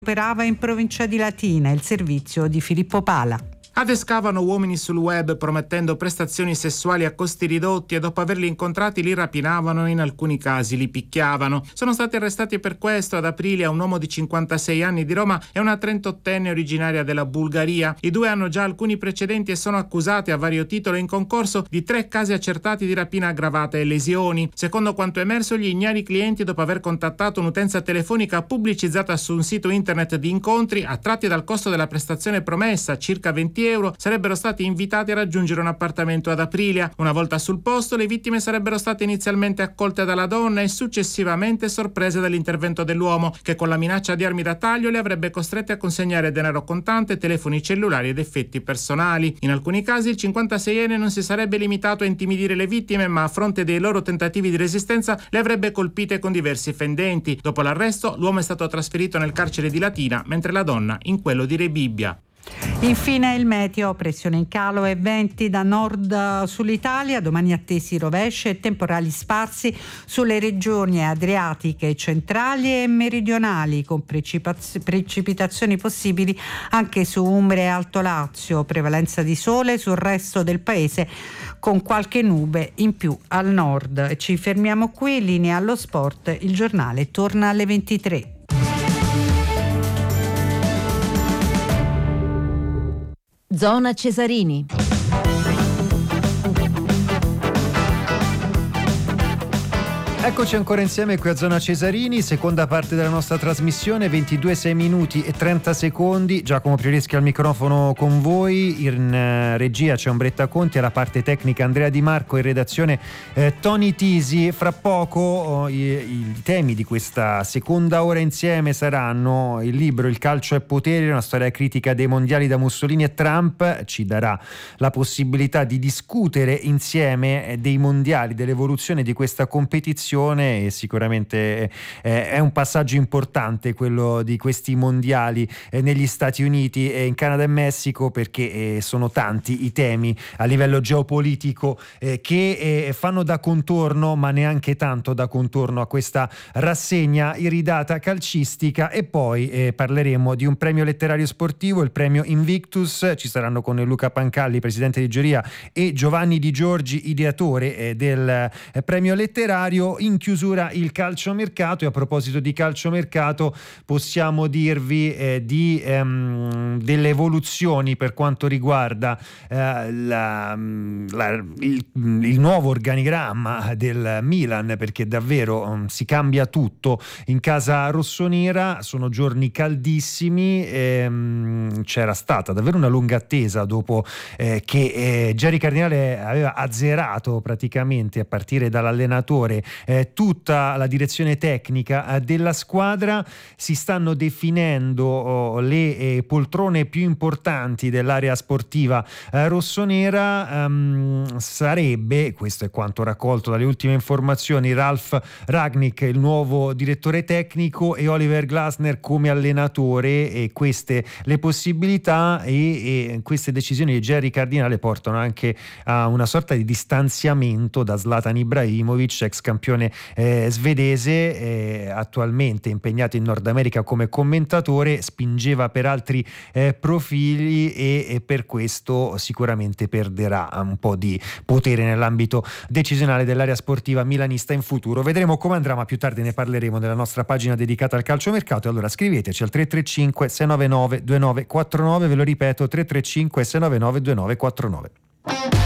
operava in provincia di Latina, il servizio di Filippo Pala. Adescavano uomini sul web promettendo prestazioni sessuali a costi ridotti e dopo averli incontrati li rapinavano e in alcuni casi li picchiavano. Sono stati arrestati per questo ad Aprilia un uomo di 56 anni di Roma e una 38enne originaria della Bulgaria. I due hanno già alcuni precedenti e sono accusati a vario titolo in concorso di 3 casi accertati di rapina aggravata e lesioni. Secondo quanto emerso, gli ignari clienti, dopo aver contattato un'utenza telefonica pubblicizzata su un sito internet di incontri, attratti dal costo della prestazione promessa, circa 20 euro, sarebbero stati invitati a raggiungere un appartamento ad Aprilia. Una volta sul posto, le vittime sarebbero state inizialmente accolte dalla donna e successivamente sorprese dall'intervento dell'uomo, che con la minaccia di armi da taglio le avrebbe costrette a consegnare denaro contante, telefoni cellulari ed effetti personali. In alcuni casi il 56enne non si sarebbe limitato a intimidire le vittime, ma a fronte dei loro tentativi di resistenza le avrebbe colpite con diversi fendenti. Dopo l'arresto, l'uomo è stato trasferito nel carcere di Latina, mentre la donna in quello di Rebibbia. Infine il meteo, pressione in calo e venti da nord sull'Italia, domani attesi rovesci e temporali sparsi sulle regioni adriatiche centrali e meridionali, con precipitazioni possibili anche su Umbria e Alto Lazio, prevalenza di sole sul resto del paese con qualche nube in più al nord. Ci fermiamo qui, linea allo sport, il giornale torna alle 23. Zona Cesarini. Eccoci ancora insieme qui a Zona Cesarini, seconda parte della nostra trasmissione, 22 minuti e 30 secondi. Giacomo Prioreschi al microfono con voi, in regia c'è Ombretta Conti, alla parte tecnica Andrea Di Marco, in redazione Tony Tisi. Fra poco i temi di questa seconda ora insieme saranno il libro Il calcio è potere, una storia critica dei mondiali da Mussolini e Trump. Ci darà la possibilità di discutere insieme dei mondiali, dell'evoluzione di questa competizione, e sicuramente è un passaggio importante quello di questi mondiali negli Stati Uniti e in Canada e Messico, perché sono tanti i temi a livello geopolitico che fanno da contorno, ma neanche tanto da contorno, a questa rassegna iridata calcistica. E poi parleremo di un premio letterario sportivo, il premio Invictus. Ci saranno con Luca Pancalli, presidente di giuria, e Giovanni Di Giorgi, ideatore del premio letterario. In chiusura il calciomercato, e a proposito di calciomercato possiamo dirvi delle evoluzioni per quanto riguarda il nuovo organigramma del Milan, perché davvero si cambia tutto in casa rossonera. Sono giorni caldissimi, c'era stata davvero una lunga attesa dopo che Jerry Cardinale aveva azzerato praticamente, a partire dall'allenatore, tutta la direzione tecnica della squadra. Si stanno definendo le poltrone più importanti dell'area sportiva rossonera. Sarebbe, questo è quanto raccolto dalle ultime informazioni, Ralf Rangnick il nuovo direttore tecnico e Oliver Glasner come allenatore, e queste le possibilità e queste decisioni di Jerry Cardinale portano anche a una sorta di distanziamento da Zlatan Ibrahimovic, ex campione svedese, attualmente impegnato in Nord America come commentatore. Spingeva per altri profili e per questo sicuramente perderà un po' di potere nell'ambito decisionale dell'area sportiva milanista in futuro. Vedremo come andrà, ma più tardi ne parleremo nella nostra pagina dedicata al calciomercato. Allora scriveteci al 335 699 2949, ve lo ripeto, 335 699 2949.